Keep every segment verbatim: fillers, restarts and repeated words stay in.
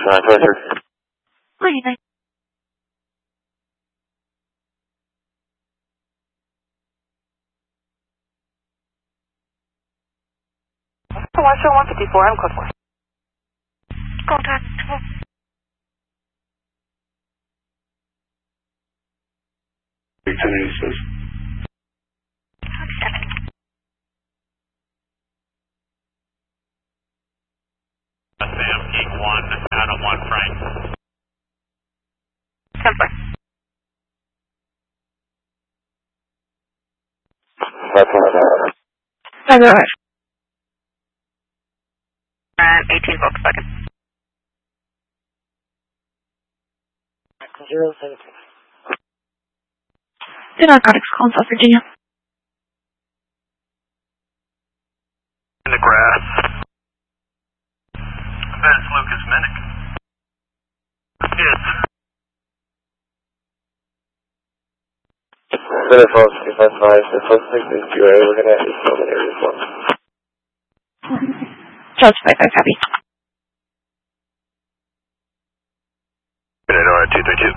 Uh, pleasure. Pretty nice. one seven one five four, I'm code four. Contact. Sam, Geek one, Adam one, Frank. Temper. That's one. That's alright. And eighteen Volkswagen. Zero seven six. The narcotics call in South Virginia. In the grass. I bet it's Lucas Minnick. Yes. Center phone two five five, the suspect is Q A, we're gonna is still in area four. Charles five five, copy. Good night, Nora two three two.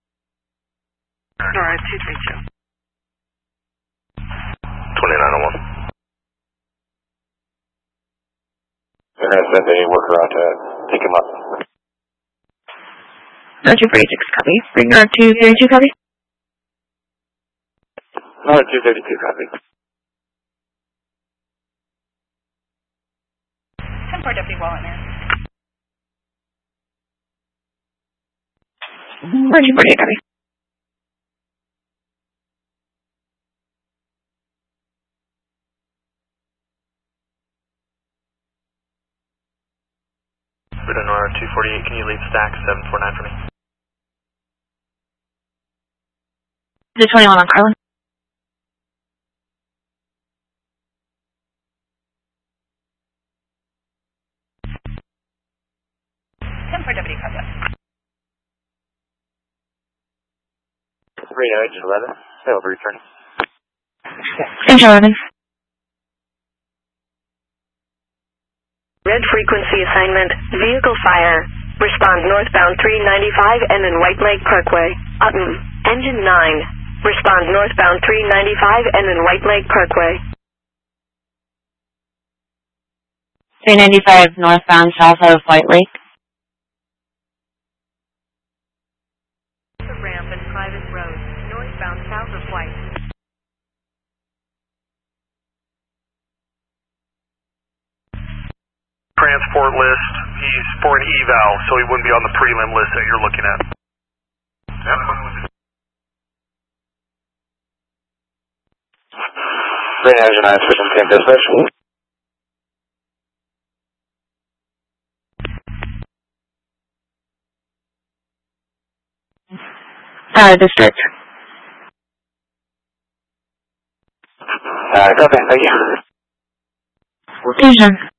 Nora two three two. twenty-nine oh one. We're gonna send a worker out to pick him up. No two forty-six, copy. Bring her two thirty-two, copy. No, two thirty-two, copy. Temper Deputy Wallet man. Margin forty-eight, copy. Good night, Nora two forty-eight, can you leave stack seven four nine for me? The twenty-one on Carlin. Temper Deputy Contact. three nine eleven, I'll be returning. Thanks, eleven. Red frequency assignment, vehicle fire. Respond northbound three ninety-five and then White Lake Parkway. Upton, engine nine. Respond northbound three ninety-five and then White Lake Parkway. three ninety-five northbound south of White Lake. The ramp and private road, northbound south of White. Transport list, he's for an eval, so he wouldn't be on the prelim list that you're looking at. Yep. three nine nine, switching ten dispatch. Uh, district. Uh, copy, thank you. Station.